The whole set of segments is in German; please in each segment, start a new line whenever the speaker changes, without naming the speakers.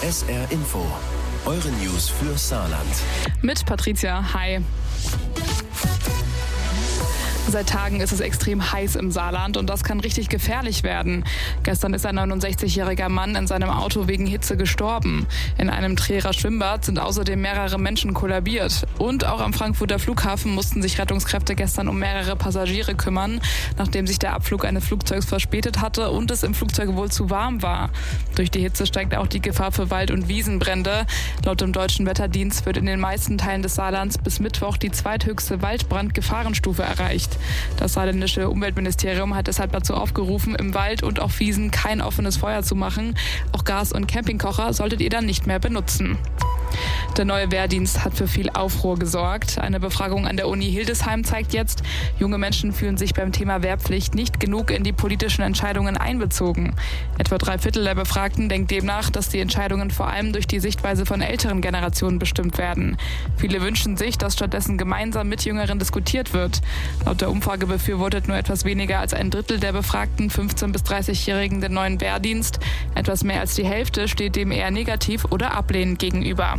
SR Info, eure News für Saarland.
Mit Patricia, hi. Seit Tagen ist es extrem heiß im Saarland und das kann richtig gefährlich werden. Gestern ist ein 69-jähriger Mann in seinem Auto wegen Hitze gestorben. In einem Trierer Schwimmbad sind außerdem mehrere Menschen kollabiert. Und auch am Frankfurter Flughafen mussten sich Rettungskräfte gestern um mehrere Passagiere kümmern, nachdem sich der Abflug eines Flugzeugs verspätet hatte und es im Flugzeug wohl zu warm war. Durch die Hitze steigt auch die Gefahr für Wald- und Wiesenbrände. Laut dem Deutschen Wetterdienst wird in den meisten Teilen des Saarlands bis Mittwoch die zweithöchste Waldbrandgefahrenstufe erreicht. Das saarländische Umweltministerium hat deshalb dazu aufgerufen, im Wald und auf Wiesen kein offenes Feuer zu machen. Auch Gas- und Campingkocher solltet ihr dann nicht mehr benutzen. Der neue Wehrdienst hat für viel Aufruhr gesorgt. Eine Befragung an der Uni Hildesheim zeigt jetzt, junge Menschen fühlen sich beim Thema Wehrpflicht nicht genug in die politischen Entscheidungen einbezogen. Etwa 3/4 der Befragten denkt demnach, dass die Entscheidungen vor allem durch die Sichtweise von älteren Generationen bestimmt werden. Viele wünschen sich, dass stattdessen gemeinsam mit Jüngeren diskutiert wird. Laut der Umfrage befürwortet nur etwas weniger als 1/3 der befragten 15- bis 30-Jährigen den neuen Wehrdienst. Etwas mehr als die Hälfte steht dem eher negativ oder ablehnend gegenüber.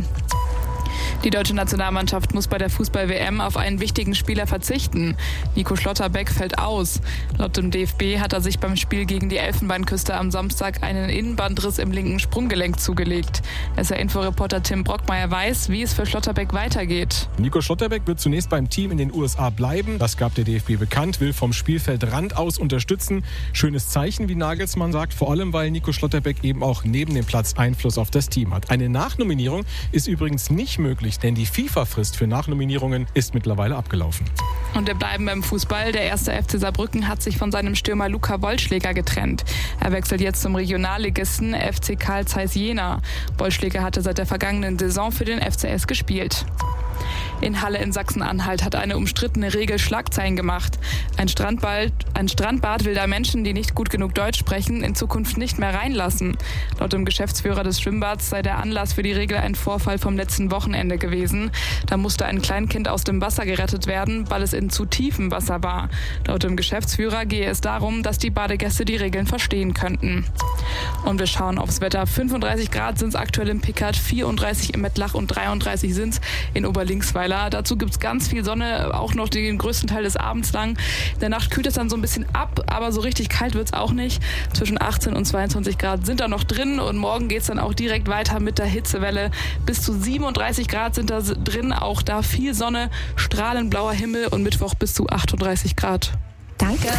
Die deutsche Nationalmannschaft muss bei der Fußball-WM auf einen wichtigen Spieler verzichten. Nico Schlotterbeck fällt aus. Laut dem DFB hat er sich beim Spiel gegen die Elfenbeinküste am Samstag einen Innenbandriss im linken Sprunggelenk zugelegt. SR-Info-Reporter Tim Brockmeier weiß, wie es für Schlotterbeck weitergeht.
Nico Schlotterbeck wird zunächst beim Team in den USA bleiben. Das gab der DFB bekannt, will vom Spielfeldrand aus unterstützen. Schönes Zeichen, wie Nagelsmann sagt, vor allem, weil Nico Schlotterbeck eben auch neben dem Platz Einfluss auf das Team hat. Eine Nachnominierung ist übrigens nicht möglich, denn die FIFA-Frist für Nachnominierungen ist mittlerweile abgelaufen.
Und wir bleiben beim Fußball. Der 1. FC Saarbrücken hat sich von seinem Stürmer Luca Wollschläger getrennt. Er wechselt jetzt zum Regionalligisten FC Carl Zeiss Jena. Wollschläger hatte seit der vergangenen Saison für den FCS gespielt. In Halle in Sachsen-Anhalt hat eine umstrittene Regel Schlagzeilen gemacht. Ein Strandbad will da Menschen, die nicht gut genug Deutsch sprechen, in Zukunft nicht mehr reinlassen. Laut dem Geschäftsführer des Schwimmbads sei der Anlass für die Regel ein Vorfall vom letzten Wochenende gewesen. Da musste ein Kleinkind aus dem Wasser gerettet werden, weil es in zu tiefem Wasser war. Laut dem Geschäftsführer gehe es darum, dass die Badegäste die Regeln verstehen könnten. Und wir schauen aufs Wetter. 35 Grad sind es aktuell im Pickert, 34 im Mettlach und 33 sind es in Oberlinksweiler. Dazu gibt es ganz viel Sonne, auch noch den größten Teil des Abends lang. In der Nacht kühlt es dann so ein bisschen ab, aber so richtig kalt wird es auch nicht. Zwischen 18 und 22 Grad sind da noch drin und morgen geht es dann auch direkt weiter mit der Hitzewelle. Bis zu 37 Grad sind da drin, auch da viel Sonne, strahlend blauer Himmel und Mittwoch bis zu 38 Grad.
Danke.